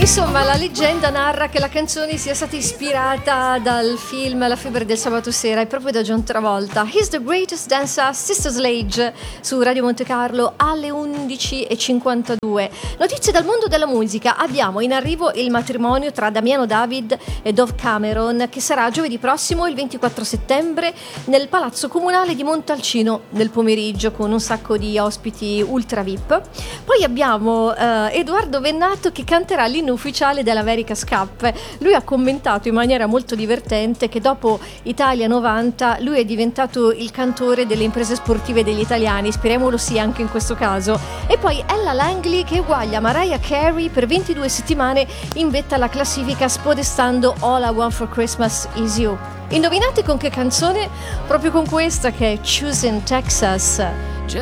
Insomma, la leggenda narra che la canzone sia stata ispirata dal film La febbre del sabato sera, e proprio da John Travolta. He's the greatest dancer, Sister Sledge, su Radio Monte Carlo alle 11:52. Notizie dal mondo della musica. Abbiamo in arrivo il matrimonio tra Damiano David e Dove Cameron, che sarà giovedì prossimo, il 24 settembre, nel Palazzo Comunale di Montalcino nel pomeriggio, con un sacco di ospiti ultra VIP. Poi abbiamo Edoardo Bennato che canterà l'inno ufficiale dell'America's Cup. Lui ha commentato in maniera molto divertente che dopo Italia 90 lui è diventato il cantore delle imprese sportive degli italiani, speriamo lo sia anche in questo caso. E poi Ella Langley che uguaglia Mariah Carey per 22 settimane in vetta alla classifica, spodestando All I Want for Christmas Is You. Indovinate con che canzone? Proprio con questa, che è Choosing Texas.